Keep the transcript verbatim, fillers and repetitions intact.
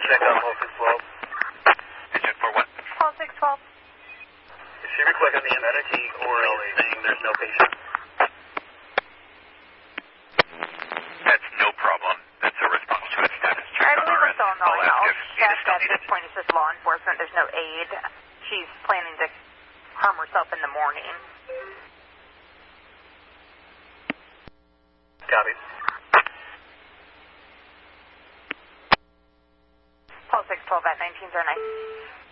check on Paul six twelve. Hey, check for what? Paul six twelve. Is she reflecting the amenity or is saying there's no patient? That's no problem. That's a response to a status check I on believe our we're end. still on the I'll line. ask I'll if aid check is still at this needed. point. It's just law enforcement. There's no aid. She's planning to harm herself in the morning. Copy. Paul six twelve at nineteen oh nine.